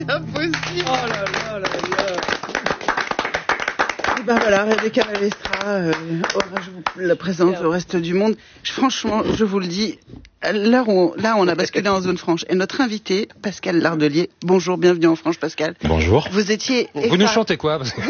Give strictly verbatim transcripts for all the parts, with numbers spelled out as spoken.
Impossible. Oh là là là là. Et ben voilà, Rebecca Balestra, euh, oh, je vous la présente au reste du monde. Je, franchement, je vous le dis, là on, là on a basculé en zone franche. Et notre invité, Pascal Lardelier, bonjour, bienvenue en franche, Pascal. Bonjour. Vous étiez... Vous nous effaré. chantez quoi? Parce que...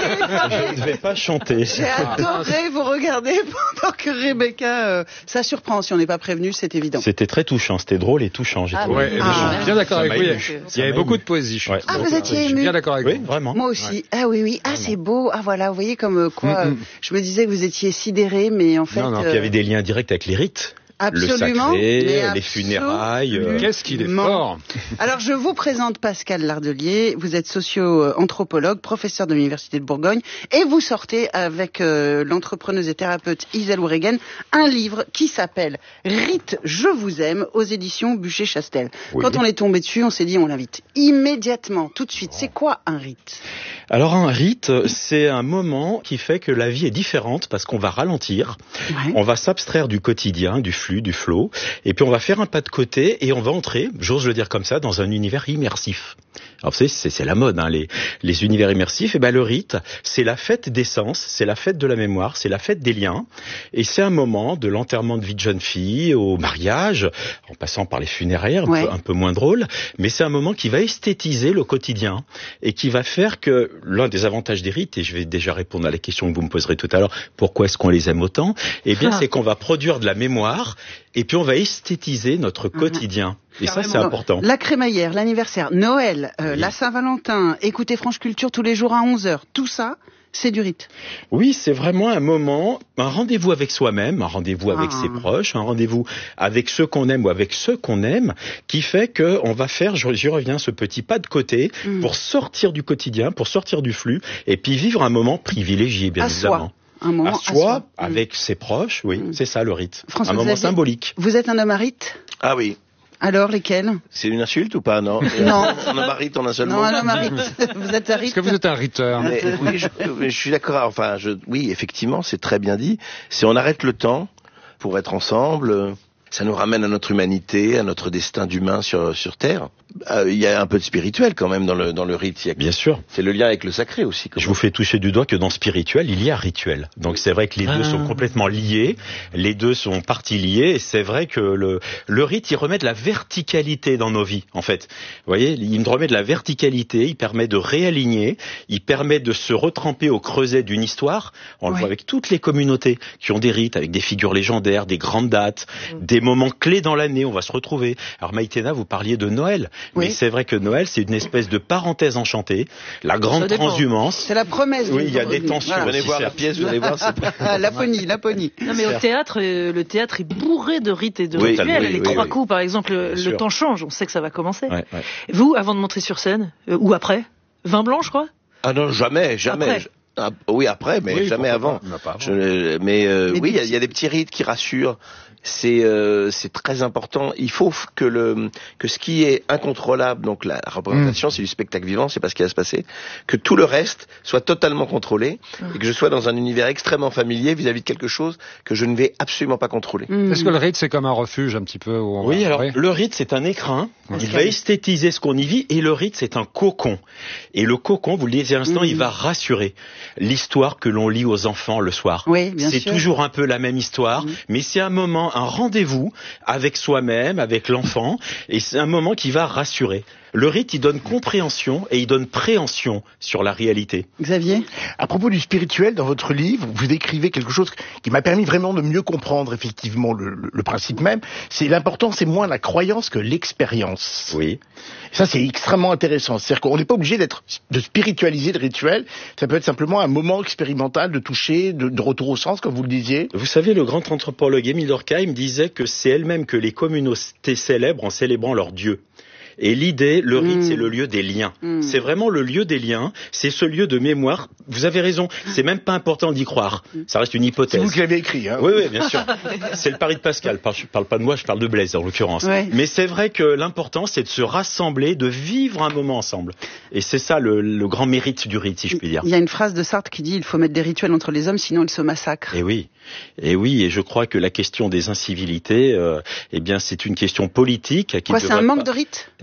Je ne vais pas chanter. J'ai adoré vous regarder pendant que Rebecca... Euh, ça surprend, si on n'est pas prévenu, c'est évident. C'était très touchant, c'était drôle et touchant. J'ai Ah trouvé. Ouais, Ah. je suis bien d'accord avec Ça vous. Il y m'a a- ému. il y avait Ça m'a beaucoup ému. de poésie. Je Ouais. Ah, vous je étiez suis ému. bien d'accord avec Oui, vous. vraiment. Moi aussi. Ah oui, oui. Ah, c'est beau. Ah voilà, vous voyez comme euh, quoi... Mm, mm. euh, je me disais que vous étiez sidéré, mais en fait... Non, non, Il y avait des liens directs avec les rites. Absolument. Le mais sacré, les funérailles. euh, Qu'est-ce qu'il est Absolument. fort. Alors, je vous présente Pascal Lardelier. Vous êtes socio-anthropologue, professeur de l'Université de Bourgogne, et vous sortez avec euh, l'entrepreneuse et thérapeute Isèle Ouregen un livre qui s'appelle « Rite, je vous aime » aux éditions Buchet-Chastel. Oui. Quand on est tombé dessus, on s'est dit on l'invite immédiatement, tout de suite. C'est quoi un rite? Alors un rite, c'est un moment qui fait que la vie est différente parce qu'on va ralentir, Ouais. on va s'abstraire du quotidien, du flux, du flow, et puis on va faire un pas de côté et on va entrer, j'ose le dire comme ça, dans un univers immersif. Alors vous savez, c'est, c'est la mode, hein, les, les univers immersifs. Et ben le rite, c'est la fête des sens, c'est la fête de la mémoire, c'est la fête des liens, et c'est un moment de l'enterrement de vie de jeune fille au mariage, en passant par les funérailles, un, Ouais. peu, un peu moins drôle, mais c'est un moment qui va esthétiser le quotidien et qui va faire que l'un des avantages des rites, et je vais déjà répondre à la question que vous me poserez tout à l'heure, pourquoi est-ce qu'on les aime autant? Eh bien, Ah. c'est qu'on va produire de la mémoire et puis on va esthétiser notre quotidien. Et ça, c'est Carrément. important. La crémaillère, l'anniversaire, Noël, euh, Oui. la Saint-Valentin, écouter France Culture tous les jours à onze heures, tout ça, c'est du rite. Oui, c'est vraiment un moment, un rendez-vous avec soi-même, un rendez-vous avec Ah. ses proches, un rendez-vous avec ceux qu'on aime ou avec ceux qu'on aime, qui fait que on va faire, j'y reviens, ce petit pas de côté Mm. pour sortir du quotidien, pour sortir du flux, et puis vivre un moment privilégié, bien À évidemment. soi. Un moment À à soi, soi. Mm. avec ses proches, oui, Mm. c'est ça le rite. François un moment Xavier. symbolique. Vous êtes un homme à rite? Ah oui. Alors, lesquels? C'est une insulte ou pas? Non. Non. On en marite en un seul Non, mot. un homme à rite. Vous êtes à rite? Est-ce que vous êtes un riteur? Mais oui, je, mais je suis d'accord. Enfin, je, oui, effectivement, c'est très bien dit. C'est on arrête le temps pour être ensemble. Ça nous ramène à notre humanité, à notre destin d'humain sur sur Terre. Euh, Il y a un peu de spirituel quand même dans le dans le rite. Il y a- Bien sûr. C'est le lien avec le sacré aussi. quand Je même. vous fais toucher du doigt que dans spirituel, il y a rituel. Donc c'est vrai que les deux Ah. sont complètement liés, les deux sont partie liés, et c'est vrai que le, le rite, il remet de la verticalité dans nos vies, en fait. Vous voyez, il remet de la verticalité, il permet de réaligner, il permet de se retremper au creuset d'une histoire. On le Ouais. voit avec toutes les communautés qui ont des rites, avec des figures légendaires, des grandes dates, des moments clés dans l'année, on va se retrouver. Alors Maïtena, vous parliez de Noël, Oui. mais c'est vrai que Noël, c'est une espèce de parenthèse enchantée, la grande Ça dépend. transhumance. C'est la promesse. Oui, du- il y a des tensions. Voilà. Venez aussi, voir la certes. pièce, vous allez voir. c'est pas- Ah, Laponie, Laponie. Non mais au théâtre, euh, le théâtre est bourré de rites et de Oui, rituels. oui, Les oui, trois oui. coups, par exemple, le, Bien le sûr. temps change, on sait que ça va commencer. Ouais, ouais. Vous, avant de monter sur scène, euh, ou après, vin blanc, je crois. Ah non, jamais, jamais. Après. Je- ah, oui, après, mais Oui, jamais pourquoi avant. pas, mais pas avant. Je- mais euh, Mais oui, il y, a- des il y a des petits rites qui rassurent. C'est euh, c'est très important. Il faut f- que le que ce qui est incontrôlable, donc la représentation, c'est du spectacle vivant, c'est pas ce qui va se passer, que tout le reste soit totalement contrôlé et que je sois dans un univers extrêmement familier vis-à-vis de quelque chose que je ne vais absolument pas contrôler. Hmm. Est-ce que le rite, c'est comme un refuge un petit peu où on Oui, va- alors oui. le rite, c'est un écrin. Il Pascal. va esthétiser ce qu'on y vit, et le rite, c'est un cocon. Et le cocon, vous le disiez à l'instant, Mhm. il va rassurer l'histoire que l'on lit aux enfants le soir. Oui, bien C'est sûr. toujours un peu la même histoire, Mhm. mais c'est un moment, un rendez-vous avec soi-même, avec l'enfant, et c'est un moment qui va rassurer. Le rite, il donne compréhension et il donne préhension sur la réalité. Xavier? À propos du spirituel, dans votre livre, vous décrivez quelque chose qui m'a permis vraiment de mieux comprendre effectivement le, le- le principe même. C'est l'important, c'est moins la croyance que l'expérience. Oui. Ça, c'est extrêmement intéressant. C'est-à-dire qu'on n'est pas obligé d'être, de spiritualiser le rituel. Ça peut être simplement un moment expérimental de toucher, de, de retour au sens, comme vous le disiez. Vous savez, le grand anthropologue Émile Durkheim disait que c'est elle-même que les communautés célèbrent en célébrant leur Dieu. Et l'idée, le rite, Mm. c'est le lieu des liens. Mm. C'est vraiment le lieu des liens. C'est ce lieu de mémoire. Vous avez raison. C'est même pas important d'y croire. Ça reste une C'est hypothèse. vous qui l'avez écrit, hein. Oui, oui, bien sûr. C'est le pari de Pascal. Je parle pas de moi, je parle de Blaise, en l'occurrence. Ouais. Mais c'est vrai que l'important, c'est de se rassembler, de vivre un moment ensemble. Et c'est ça le, le grand mérite du rite, si je puis dire. Il y a une phrase de Sartre qui dit il faut mettre des rituels entre les hommes, sinon ils se massacrent. Et oui, et oui, et je crois que la question des incivilités, euh, eh bien, c'est une question politique. Qui Quoi, c'est un devrait manque pas- de rite?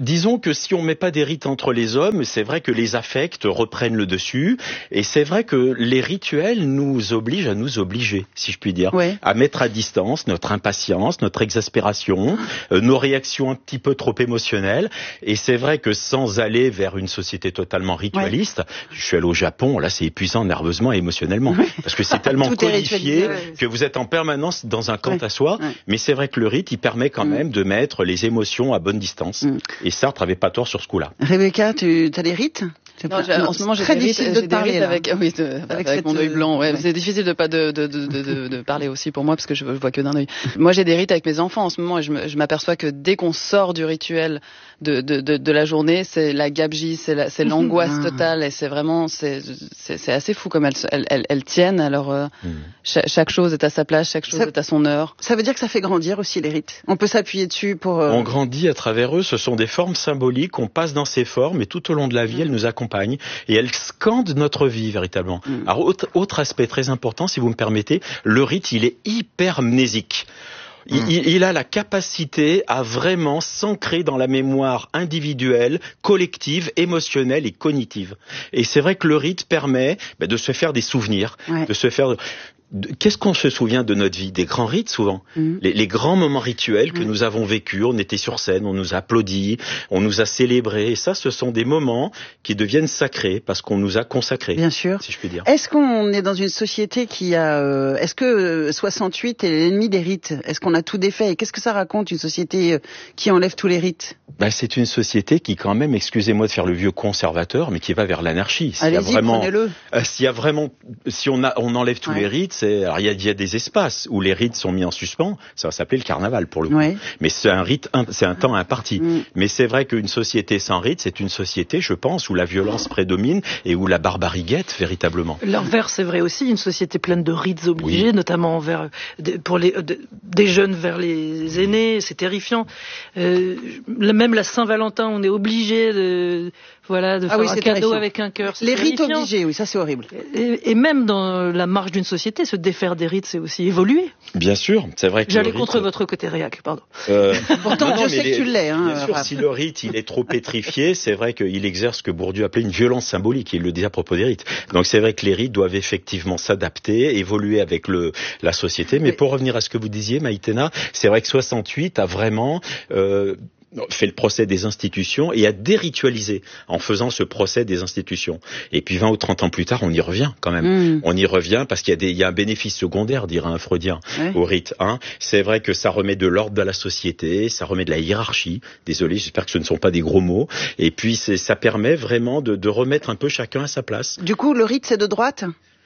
disons que si on met pas des rites entre les hommes, c'est vrai que les affects reprennent le dessus, et c'est vrai que les rituels nous obligent à nous obliger, si je puis dire, ouais. à mettre à distance notre impatience, notre exaspération, euh, nos réactions un petit peu trop émotionnelles. Et c'est vrai que sans aller vers une société totalement ritualiste, ouais. je suis allé au Japon, là c'est épuisant nerveusement et émotionnellement, ouais. parce que c'est tellement codifié ouais. que vous êtes en permanence dans un camp ouais. à soi. Ouais. Mais c'est vrai que le rite, il permet quand mm. même de mettre les émotions à bonne distance. Mm. Et Sartre avait pas tort sur ce coup-là. Rebecca, tu as des rites? Non, non, en ce moment, j'ai très des rites, difficile de j'ai parler des rites avec, oui, de, avec, avec mon œil blanc. Ouais. Ouais. C'est difficile de pas de, de, de, de, de, de parler aussi pour moi parce que je, je vois que d'un œil. Moi, j'ai des rites avec mes enfants en ce moment et je, me, je m'aperçois que dès qu'on sort du rituel de, de, de, de la journée, c'est la gabegie, c'est, la, c'est l'angoisse totale et c'est vraiment, c'est, c'est, c'est assez fou comme elles, elles, elles, elles tiennent. Alors, euh, mmh. chaque, chaque chose est à sa place, chaque chose ça, est à son heure. Ça veut dire que ça fait grandir aussi les rites. On peut s'appuyer dessus pour. Euh... On grandit à travers eux. Ce sont des formes symboliques. On passe dans ces formes et tout au long de la vie, mmh. elles nous accompagnent et elles scandent notre vie véritablement. Mmh. Alors autre, autre aspect très important, si vous me permettez, le rite, il est hypermnésique. Il, mmh. il, il a la capacité à vraiment s'ancrer dans la mémoire individuelle, collective, émotionnelle et cognitive. Et c'est vrai que le rite permet bah, de se faire des souvenirs, ouais. de se faire... Qu'est-ce qu'on se souvient de notre vie? Des grands rites, souvent. Mmh. Les, les grands moments rituels que mmh. nous avons vécus. On était sur scène, on nous a applaudi, on nous a célébrés. Et ça, ce sont des moments qui deviennent sacrés parce qu'on nous a consacrés. Bien sûr. Si je puis dire. Est-ce qu'on est dans une société qui a... Euh, est-ce que soixante-huit est l'ennemi des rites? Est-ce qu'on a tout défait? Et qu'est-ce que ça raconte, une société qui enlève tous les rites? Bah, c'est une société qui, quand même, excusez-moi de faire le vieux conservateur, mais qui va vers l'anarchie. S'il Allez-y, y a vraiment, prenez-le. Euh, s'il y a vraiment... Si on, a, on enlève tous ouais. les rites, alors il y a, il y a des espaces où les rites sont mis en suspens, ça va s'appeler le carnaval pour le coup. Ouais. Mais c'est un rite, c'est un temps imparti. Mm. Mais c'est vrai qu'une société sans rite, c'est une société, je pense, où la violence prédomine et où la barbarie guette véritablement. L'inverse, c'est vrai aussi, une société pleine de rites obligés, oui. notamment envers, pour les, des jeunes vers les aînés, c'est terrifiant. Euh, même la Saint-Valentin, on est obligé de... Voilà, de ah faire oui, un cadeau terrifiant. Avec un cœur. Les rites terrifiant. Obligés, oui, ça c'est horrible. Et, et même dans la marche d'une société, se défaire des rites, c'est aussi évoluer. Bien sûr, c'est vrai que j'allais rite... contre votre côté réac, pardon. Euh... Pourtant, non, non, je sais les... que tu l'es. Hein, bien sûr, si le rite il est trop pétrifié, c'est vrai qu'il exerce ce que Bourdieu appelait une violence symbolique. Il le dit à propos des rites. Donc c'est vrai que les rites doivent effectivement s'adapter, évoluer avec le la société. Mais, Mais... pour revenir à ce que vous disiez, Maïtena, c'est vrai que soixante-huit a vraiment euh, fait le procès des institutions et a déritualisé en faisant ce procès des institutions. Et puis vingt ou trente ans plus tard, on y revient quand même. Mmh. On y revient parce qu'il y a, des, il y a un bénéfice secondaire, dirait un freudien, ouais. au rite. Hein. C'est vrai que ça remet de l'ordre dans la société, ça remet de la hiérarchie. Désolé, j'espère que ce ne sont pas des gros mots. Et puis c'est, ça permet vraiment de, de remettre un peu chacun à sa place. Du coup, le rite, c'est de droite ?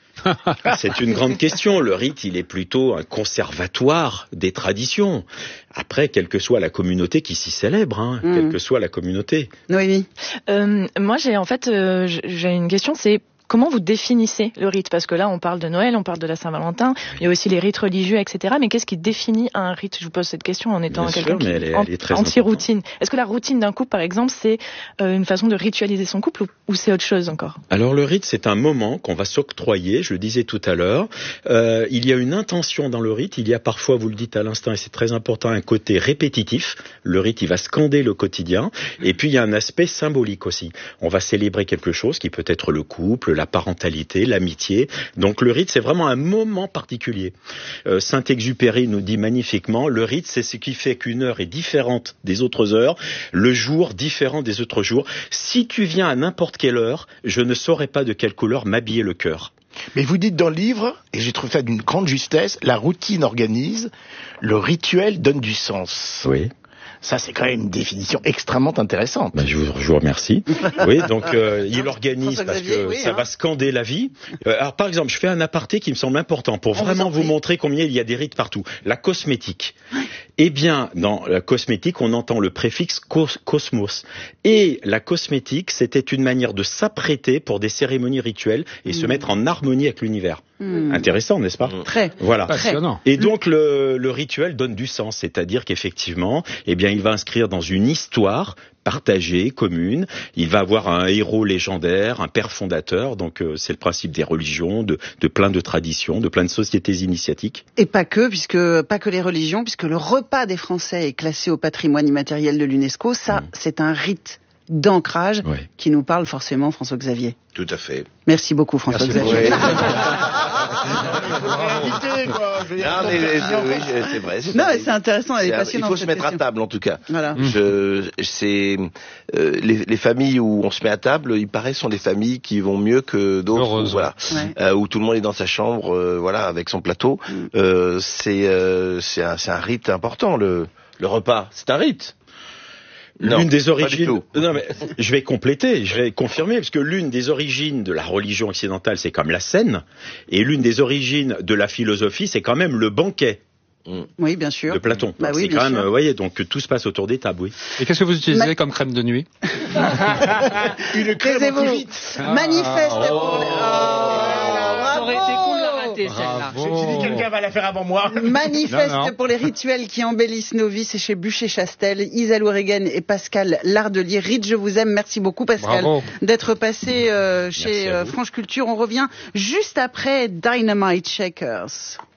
C'est une grande question. Le rite, il est plutôt un conservatoire des traditions. Après, quelle que soit la communauté qui s'y célèbre, hein, mmh. quelle que soit la communauté. Noémie. Euh, moi, j'ai en fait, euh, j'ai une question, c'est comment vous définissez le rite? Parce que là, on parle de Noël, on parle de la Saint-Valentin, il y a aussi les rites religieux, et cetera. Mais qu'est-ce qui définit un rite? Je vous pose cette question en étant Bien quelqu'un sûr, qui est, est anti-routine. Est-ce que la routine d'un couple, par exemple, c'est euh, une façon de ritualiser son couple ou, ou c'est autre chose encore? Alors le rite, c'est un moment qu'on va s'octroyer, je le disais tout à l'heure. Euh, il y a une intention dans le rite, il y a parfois, vous le dites à l'instant, et c'est très important, un côté répétitif. Le rite, il va scander le quotidien. Et puis, il y a un aspect symbolique aussi. On va célébrer quelque chose qui peut être le couple, la parentalité, l'amitié. Donc le rite, c'est vraiment un moment particulier. Euh, Saint-Exupéry nous dit magnifiquement, le rite, c'est ce qui fait qu'une heure est différente des autres heures, le jour différent des autres jours. Si tu viens à n'importe quelle heure, je ne saurais pas de quelle couleur m'habiller le cœur. Mais vous dites dans le livre, et j'ai trouvé ça d'une grande justesse, la routine organise, le rituel donne du sens. Oui. Ça, c'est quand même une définition extrêmement intéressante. Ben, je, vous, je vous remercie. Oui, donc euh, il organise parce que oui, ça hein. va scander la vie. Euh, alors, par exemple, je fais un aparté qui me semble important pour On vraiment vous, vous montrer combien il y a des rites partout. La cosmétique. Eh bien, dans la cosmétique, on entend le préfixe cos- cosmos. Et la cosmétique, c'était une manière de s'apprêter pour des cérémonies rituelles et mmh. se mettre en harmonie avec l'univers. Mmh. Intéressant, n'est-ce pas? Très. Voilà. Passionnant. Et donc le, le rituel donne du sens, c'est-à-dire qu'effectivement, eh bien, il va inscrire dans une histoire partagée, commune. Il va avoir un héros légendaire, un père fondateur. Donc euh, c'est le principe des religions, de, de plein de traditions, de plein de sociétés initiatiques. Et pas que, puisque pas que les religions, puisque le repas des Français est classé au patrimoine immatériel de l'UNESCO. Ça, mmh. c'est un rite d'ancrage ouais. qui nous parle forcément, François-Xavier. Tout à fait. Merci beaucoup, François-Xavier. Non, mais oui, c'est vrai. C'est non, mais c'est intéressant, elle est c'est passionnante. Il faut se mettre question. à table, en tout cas. Voilà. Mmh. Je, c'est euh, les, les familles où on se met à table, il paraît, sont des familles qui vont mieux que d'autres. Heureuse, où, voilà, ouais. euh, où tout le monde est dans sa chambre, euh, voilà, avec son plateau. Mmh. Euh, c'est euh, c'est un, c'est un rite important, le le repas. C'est un rite. Non, l'une des origines. Pas du Non, mais je vais compléter, je vais confirmer, parce que l'une des origines de la religion occidentale, c'est comme la scène, et l'une des origines de la philosophie, c'est quand même le banquet. Oui, bien sûr. De Platon. Bah oui, c'est bien quand même, sûr. vous voyez, donc que tout se passe autour des tables, oui. Et qu'est-ce que vous utilisez Ma... comme crème de nuit? Une crème anti-vite. Ah, Manifeste oh, pour les... Oh, ça aurait été cool de la rater, celle-là. J'ai dit quelqu'un va la faire avant moi. Manifeste non, non. pour les rituels qui embellissent nos vies, c'est chez Bûcher-Chastel, Isalou Regan et Pascal Lardelier. Rite, je vous aime. Merci beaucoup, Pascal, Bravo. d'être passé euh, chez Merci à euh, vous. France Culture. On revient juste après Dynamite Shakers.